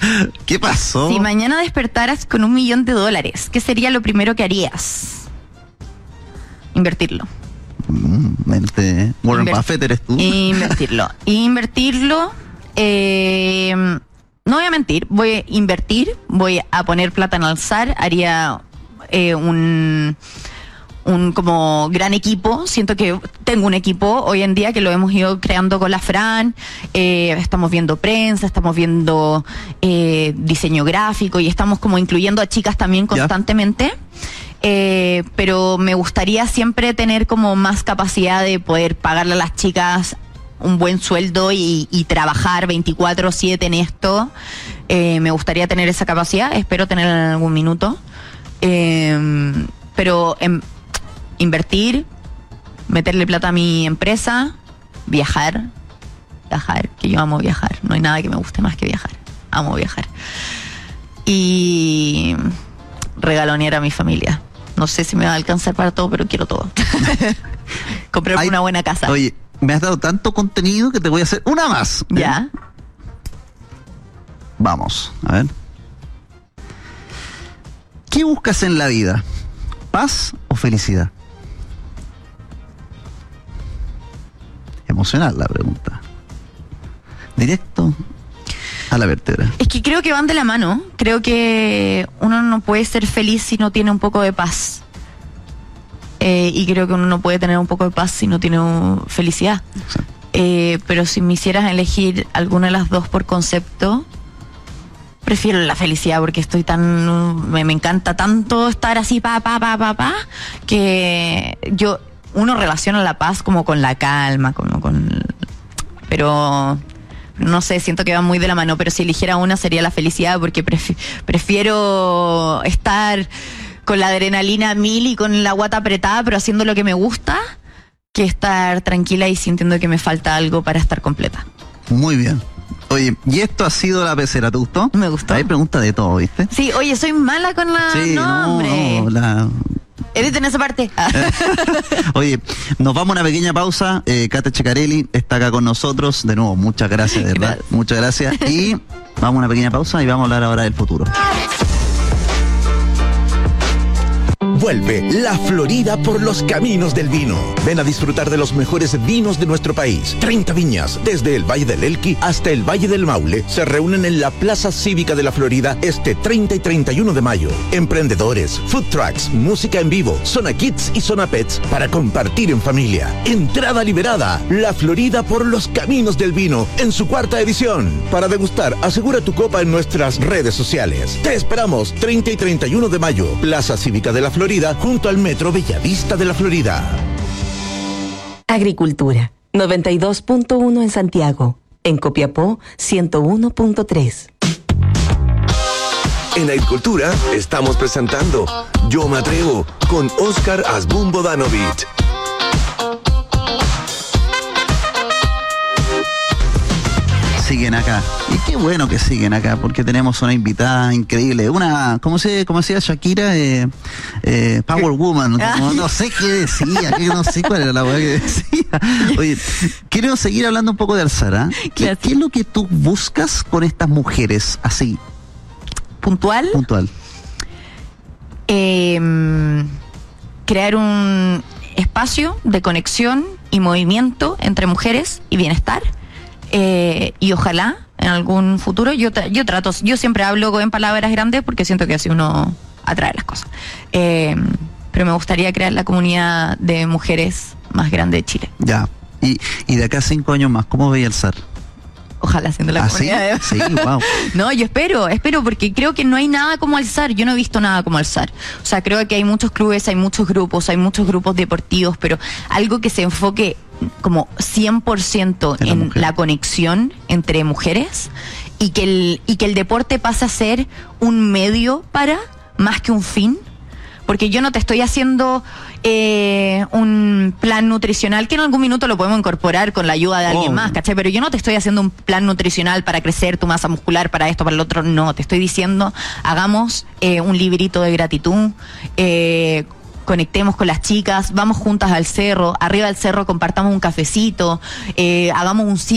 ¿Qué pasó? Si mañana despertaras con $1 millón, ¿qué sería lo primero que harías? Invertirlo. Warren Buffett eres tú. Invertirlo. No voy a mentir, voy a invertir, voy a poner plata en Alzar, haría un como gran equipo. Siento que tengo un equipo hoy en día que lo hemos ido creando con la Fran. Estamos viendo prensa, estamos viendo diseño gráfico y estamos como incluyendo a chicas también constantemente. Pero me gustaría siempre tener como más capacidad de poder pagarle a las chicas un buen sueldo y trabajar 24/7 en esto. Me gustaría tener esa capacidad, espero tenerla en algún minuto. Pero invertir, meterle plata a mi empresa, viajar, que yo amo viajar. No hay nada que me guste más que viajar. Amo viajar. Y regalonear a mi familia. No sé si me va a alcanzar para todo, pero quiero todo. Comprarme una buena casa. Oye, me has dado tanto contenido que te voy a hacer una más. Ya. Vamos, a ver. ¿Qué buscas en la vida? ¿Paz o felicidad? Emocional la pregunta. Directo a la vértebra. Es que creo que van de la mano. Creo que uno no puede ser feliz si no tiene un poco de paz. Y creo que uno no puede tener un poco de paz si no tiene felicidad. Pero si me hicieras elegir alguna de las dos por concepto, prefiero la felicidad porque estoy tan... Me encanta tanto estar así, que uno relaciona la paz como con la calma, pero... No sé, siento que va muy de la mano, pero si eligiera una sería la felicidad porque prefiero estar con la adrenalina a 1000 y con la guata apretada, pero haciendo lo que me gusta, que estar tranquila y sintiendo que me falta algo para estar completa. Muy bien. Oye, y esto ha sido La Pecera, ¿te gustó? Me gustó. Hay preguntas de todo, ¿viste? Sí, oye, soy mala con la... Sí, no, editen esa parte. Oye, nos vamos a una pequeña pausa. Cata Checarelli está acá con nosotros. De nuevo, muchas gracias, de verdad. Muchas gracias. Y vamos a una pequeña pausa y vamos a hablar ahora del futuro. Vuelve La Florida por los caminos del vino. Ven a disfrutar de los mejores vinos de nuestro país. 30 viñas, desde el Valle del Elqui hasta el Valle del Maule, se reúnen en la Plaza Cívica de La Florida este 30 y 31 de mayo. Emprendedores, food trucks, música en vivo, zona kids y zona pets para compartir en familia. Entrada liberada. La Florida por los caminos del vino en su 4ª edición. Para degustar, asegura tu copa en nuestras redes sociales. Te esperamos 30 y 31 de mayo. Plaza Cívica de La Florida, junto al Metro Bellavista de La Florida. Agricultura, 92.1 en Santiago. En Copiapó, 101.3. En Agricultura estamos presentando Yo Me Atrevo con Oscar Asbun Bodanovich. Siguen acá. Y qué bueno que siguen acá, porque tenemos una invitada increíble. ¿Cómo decía Shakira? Power Woman. No sé qué decía, no sé cuál era la weá que decía. Oye, quiero seguir hablando un poco de Alzar. ¿Qué es lo que tú buscas con estas mujeres así? ¿Puntual? Crear un espacio de conexión y movimiento entre mujeres y bienestar. Y ojalá en algún futuro yo siempre hablo en palabras grandes porque siento que así uno atrae las cosas, pero me gustaría crear la comunidad de mujeres más grande de Chile. Ya, y de acá a 5 años más, ¿cómo veis Alzar? Ojalá siendo la comunidad. Sí, wow. No, yo espero porque creo que no hay nada como Alzar. Yo no he visto nada como Alzar. O sea, creo que hay muchos clubes, hay muchos grupos deportivos, pero algo que se enfoque como 100% en la conexión entre mujeres y que el deporte pase a ser un medio para más que un fin. Porque yo no te estoy haciendo un plan nutricional, que en algún minuto lo podemos incorporar con la ayuda de alguien más, ¿cachai? Pero yo no te estoy haciendo un plan nutricional para crecer tu masa muscular, para esto, para el otro. No, te estoy diciendo, hagamos un librito de gratitud, conectemos con las chicas, vamos juntas al cerro, arriba del cerro compartamos un cafecito, hagamos un